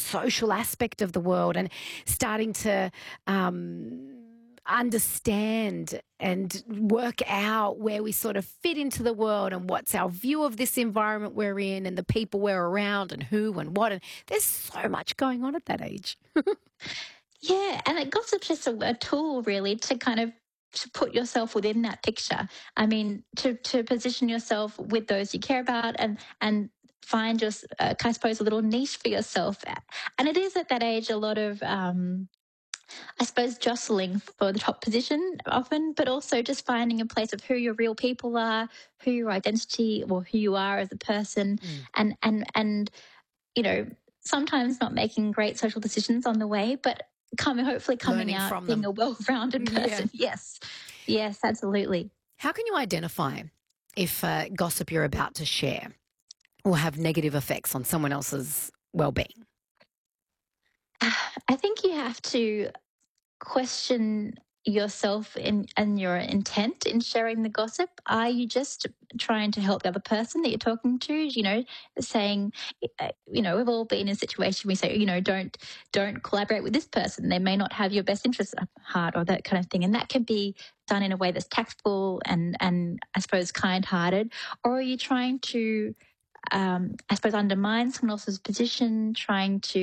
social aspect of the world and starting to understand and work out where we sort of fit into the world and what's our view of this environment we're in and the people we're around and who and what. And there's so much going on at that age. Yeah, and gossip's just a tool really to kind of to put yourself within that picture. I mean, to position yourself with those you care about and find just, I suppose, a little niche for yourself. And it is at that age a lot of, I suppose, jostling for the top position often, but also just finding a place of who your real people are, who your identity or who you are as a person, Mm. and you know, sometimes not making great social decisions on the way, but hopefully coming Learning out from being them. a well-rounded Yeah. person. Yes. Yes, absolutely. How can you identify if gossip you're about to share will have negative effects on someone else's well-being? I think you have to question yourself and your intent in sharing the gossip. Are you just trying to help the other person that you're talking to? Saying, we've all been in a situation we say, don't collaborate with this person. They may not have your best interests at heart or that kind of thing. And that can be done in a way that's tactful and I suppose kind-hearted. Or are you trying to, I suppose, undermine someone else's position, trying to